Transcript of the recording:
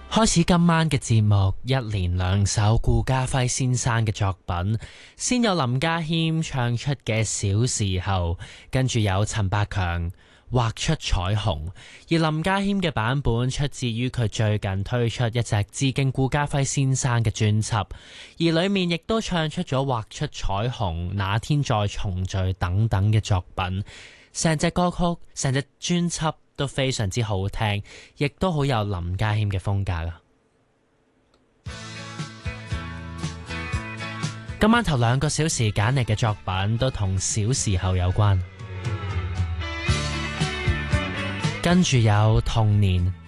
開始今晚嘅節目，一連兩首顧嘉輝先生嘅作品，先有林家謙唱出嘅《小時候》，跟住有陳百強畫出彩虹，而林家謙嘅版本出自於佢最近推出一隻致敬顧嘉輝先生嘅專輯，而裏面亦都唱出咗畫出彩虹、那天再重聚等等嘅作品，成隻歌曲、成隻專輯都非常之好聽，亦都好有林家謙嘅風格啊！今晚頭2個小時揀嚟嘅作品都同小時候有關，跟住有童年、